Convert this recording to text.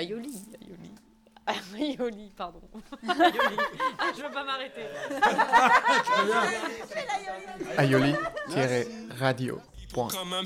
Aioli. Aioli, pardon. Aioli. Je veux pas m'arrêter. Aioli-radio.com